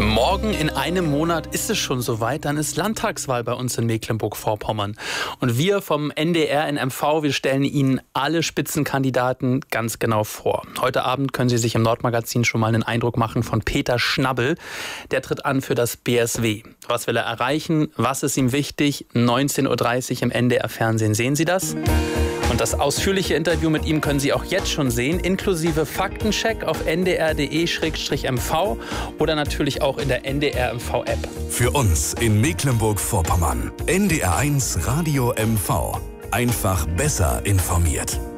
Morgen in einem Monat ist es schon soweit, dann ist Landtagswahl bei uns in Mecklenburg-Vorpommern. Und wir vom NDR in MV, wir stellen Ihnen alle Spitzenkandidaten ganz genau vor. Heute Abend können Sie sich im Nordmagazin schon mal einen Eindruck machen von Peter Schnabel. Der tritt an für das BSW. Was will er erreichen? Was ist ihm wichtig? 19:30 Uhr im NDR-Fernsehen sehen Sie das. Und das ausführliche Interview mit ihm können Sie auch jetzt schon sehen, inklusive Faktencheck auf ndr.de/mv oder natürlich auch in der NDR MV-App. Für uns in Mecklenburg-Vorpommern. NDR1 Radio MV. Einfach besser informiert.